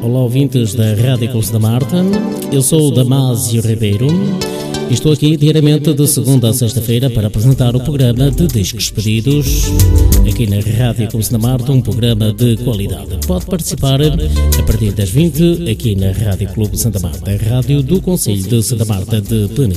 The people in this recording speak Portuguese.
Olá, ouvintes da Rádio Clube da Marta. Eu sou o Damásio Ribeiro e estou aqui diariamente de segunda a sexta-feira para apresentar o programa de discos pedidos aqui na Rádio Clube da Marta, um programa de qualidade. Pode participar a partir das 20 aqui na Rádio Clube Santa Marta, a rádio do Concelho de Santa Marta de Penedo.